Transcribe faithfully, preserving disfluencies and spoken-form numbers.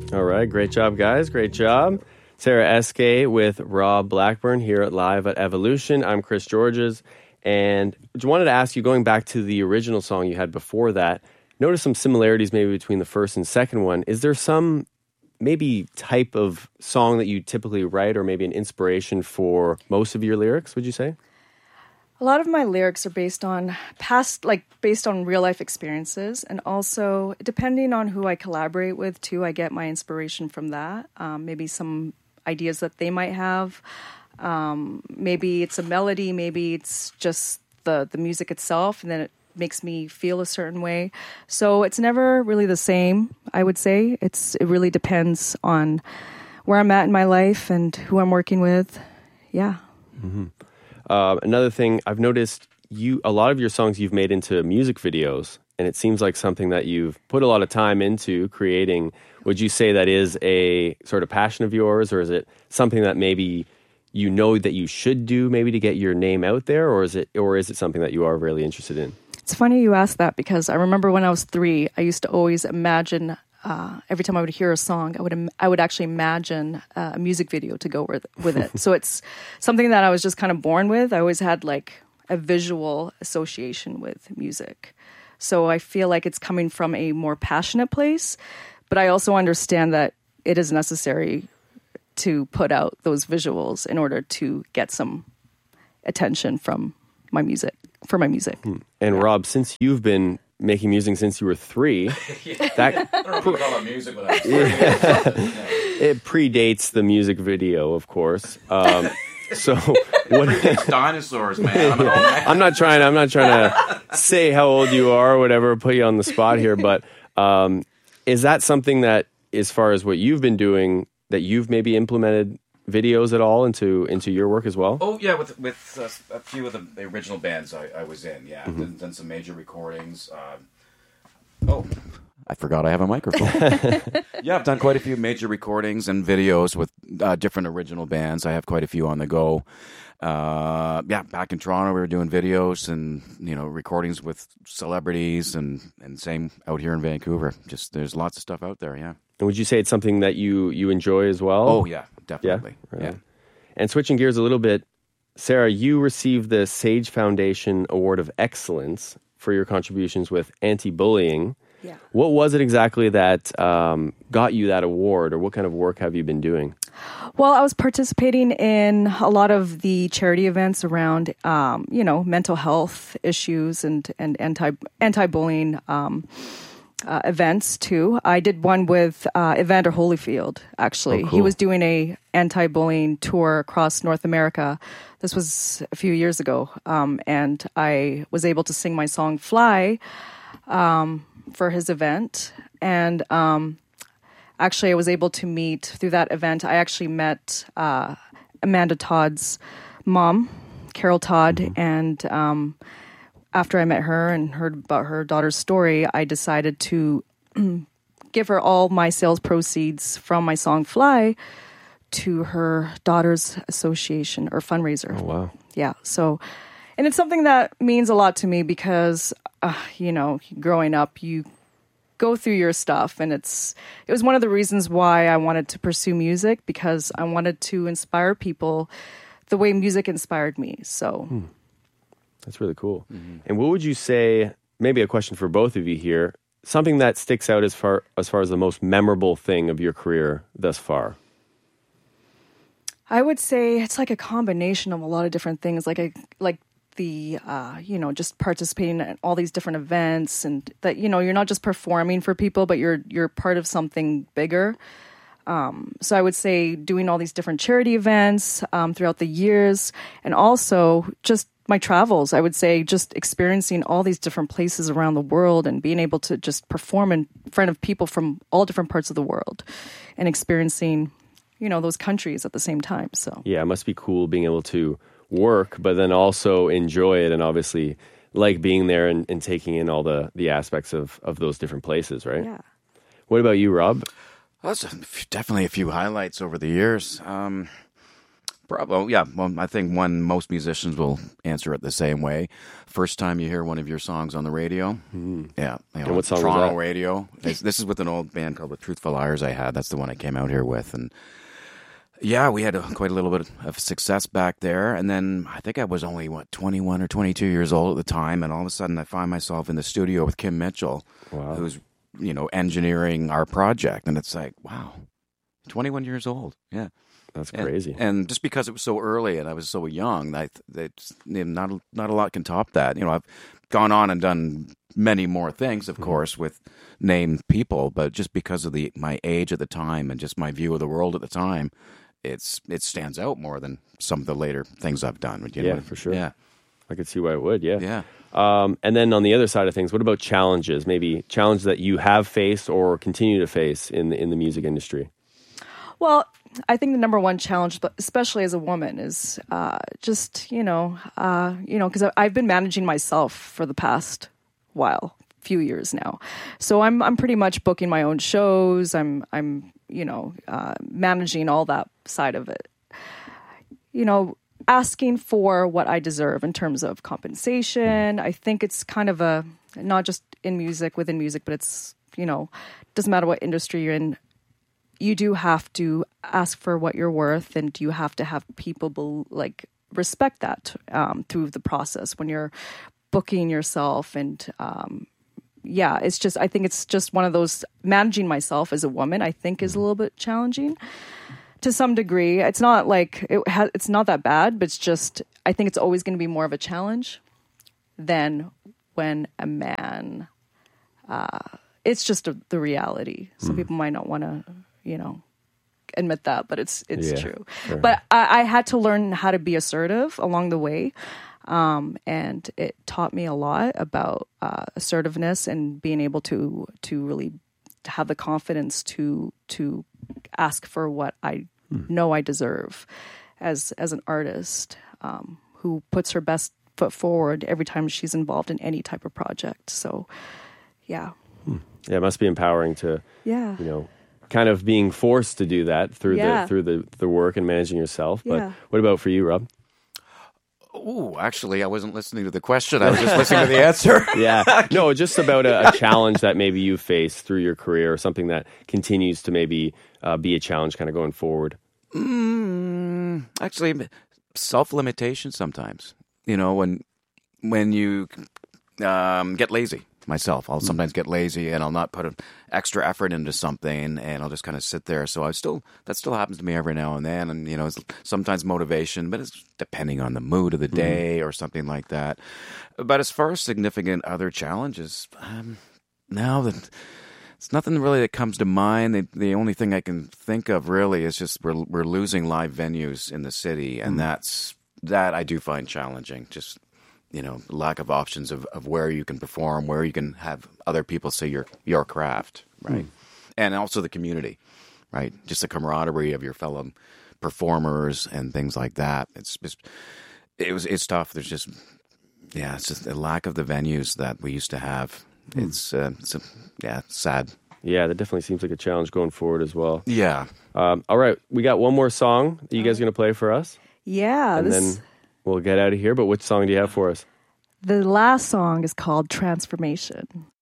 All right, great job, guys. Great job. Sarah Eskay with Rob Blackburn here at Live at Evolution. I'm Chris Georges, and I wanted to ask you, going back to the original song you had before that, notice some similarities maybe between the first and second one. Is there some maybe type of song that you typically write, or maybe an inspiration for most of your lyrics, would you say? A lot of my lyrics are based on past, like based on real life experiences, and also depending on who I collaborate with too, I get my inspiration from that. Um, maybe some ideas that they might have. Um, maybe it's a melody, maybe it's just the the music itself, and then it makes me feel a certain way. So it's never really the same, I would say. It's it really depends on where I'm at in my life and who I'm working with. Yeah. Mm-hmm. Uh, another thing I've noticed, you a lot of your songs you've made into music videos, and it seems like something that you've put a lot of time into creating. Would you say that is a sort of passion of yours, or is it something that maybe you know that you should do, maybe to get your name out there, or is it or is it something that you are really interested in? It's funny you ask that, because I remember when I was three, I used to always imagine. Uh, every time I would hear a song, I would im- I would actually imagine uh, a music video to go with with it. So it's something that I was just kind of born with. I always had like a visual association with music. So I feel like it's coming from a more passionate place, but I also understand that it is necessary to put out those visuals in order to get some attention from my music, for my music. And yeah. Rob, since you've been making music since you were three, yeah. that I don't know if you call it music, but I was three. Yeah. It predates the music video, of course. Um, so what? It's dinosaurs, man. I'm, yeah. I'm not trying. I'm not trying to say how old you are or whatever. Put you on the spot here, but um, is that something that, as far as what you've been doing, that you've maybe implemented videos at all into into your work as well? Oh yeah, with with uh, a few of the, the original bands I, I was in. Yeah, Mm-hmm. done, done some major recordings. Uh, oh, I forgot I have a microphone. Yeah, I've done quite a few major recordings and videos with uh, different original bands. I have quite a few on the go. Uh, yeah, back in Toronto, we were doing videos and you know recordings with celebrities, and and same out here in Vancouver. Just there's lots of stuff out there. Yeah. And would you say it's something that you you enjoy as well? Oh yeah, definitely. Yeah, right. Yeah. And switching gears a little bit, Sarah, you received the Sage Foundation Award of Excellence for your contributions with anti-bullying. Yeah. What was it exactly that um, got you that award, or what kind of work have you been doing? Well, I was participating in a lot of the charity events around, um, you know, mental health issues and and anti anti-bullying um, uh, events too. I did one with uh, Evander Holyfield. Actually, Oh, cool. He was doing a anti-bullying tour across North America. This was a few years ago, um, and I was able to sing my song "Fly" um, for his event, and. Um, Actually, I was able to meet, through that event, I actually met uh, Amanda Todd's mom, Carol Todd, mm-hmm. and um, after I met her and heard about her daughter's story, I decided to give her all my sales proceeds from my song Fly to her daughter's association or fundraiser. Oh, wow. Yeah, so, and it's something that means a lot to me because, uh, you know, growing up, you go through your stuff, and it's it was one of the reasons why I wanted to pursue music, because I wanted to inspire people the way music inspired me. So hmm. That's really cool. Mm-hmm. And what would you say, maybe a question for both of you here, something that sticks out as far as far as the most memorable thing of your career thus far? I would say it's like a combination of a lot of different things, like a like the, uh, you know, just participating in all these different events, and that, you know, you're not just performing for people, but you're you're part of something bigger. Um, so I would say doing all these different charity events um, throughout the years, and also just my travels. I would say just experiencing all these different places around the world and being able to just perform in front of people from all different parts of the world and experiencing, you know, those countries at the same time. So yeah, it must be cool being able to work, but then also enjoy it, and obviously like being there and, and taking in all the, the aspects of, of those different places, right? Yeah. What about you, Rob? Well, that's definitely a few highlights over the years. Um, Bravo. Yeah. Well, I think one most musicians will answer it the same way. First time you hear one of your songs on the radio. Mm. Yeah. You know, and what song Toronto was that? radio. This, this is with an old band called the Truthful Liars I had. That's the one I came out here with. And yeah, we had a, quite a little bit of success back there. And then I think I was only, what, twenty-one or twenty-two years old at the time. And all of a sudden I find myself in the studio with Kim Mitchell, wow. who's, you know, engineering our project. And it's like, wow, twenty-one years old. Yeah. That's crazy. And, and just because it was so early and I was so young, I, that not, not a lot can top that. You know, I've gone on and done many more things, of mm-hmm. course, with named people. But just because of the my age at the time and just my view of the world at the time, it's it stands out more than some of the later things I've done. You know? Yeah, for sure. Yeah, I could see why it would. Yeah, yeah. Um, and then on the other side of things, what about challenges? Maybe challenges that you have faced or continue to face in the, in the music industry. Well, I think the number one challenge, but especially as a woman, is uh, just you know, uh, you know, because I've been managing myself for the past while, few years now. So I'm I'm pretty much booking my own shows. I'm I'm you know uh, managing all that side of it. You know, asking for what I deserve in terms of compensation. I think it's kind of a not just in music, within music, but it's you know doesn't matter what industry you're in. You do have to ask for what you're worth, and you have to have people be, like respect that um, through the process when you're booking yourself. And um, yeah, it's just I think it's just one of those managing myself as a woman. I think is a little bit challenging to some degree. It's not like it ha- it's not that bad, but it's just I think it's always going to be more of a challenge than when a man. Uh, it's just a, the reality. Some mm. people might not want to. You know, admit that, but it's it's yeah, true. Sure. But I, I had to learn how to be assertive along the way, um, and it taught me a lot about uh, assertiveness and being able to to really have the confidence to to ask for what I hmm. know I deserve as as an artist um, who puts her best foot forward every time she's involved in any type of project. So, yeah, hmm. yeah, it must be empowering to yeah, you know. kind of being forced to do that through yeah. the through the, the work and managing yourself. But yeah. what about for you, Rob? Oh, actually, I wasn't listening to the question. I was just listening to the answer. yeah. No, just about a, a challenge that maybe you face through your career or something that continues to maybe uh, be a challenge kind of going forward. Mm, actually, self-limitation sometimes. You know, when when you um, get lazy. Myself, I'll sometimes get lazy and I'll not put an extra effort into something, and I'll just kind of sit there. So I still that still happens to me every now and then, and you know, it's sometimes motivation, but it's depending on the mood of the day mm. or something like that. But as far as significant other challenges, um, now that it's nothing really that comes to mind. The, the only thing I can think of really is just we're we're losing live venues in the city, and mm. that's that I do find challenging. Just you know, lack of options of, of where you can perform, where you can have other people see your your craft, right? Mm. And also the community, right? Just the camaraderie of your fellow performers and things like that. It's just, it was it's tough. There's just yeah, it's just a lack of the venues that we used to have. Mm. It's uh, it's a, yeah, it's sad. Yeah, that definitely seems like a challenge going forward as well. Yeah. Um, all right, we got one more song that you guys are going to play for us. Yeah, and this... then we'll get out of here, but which song do you have for us? The last song is called Transformation.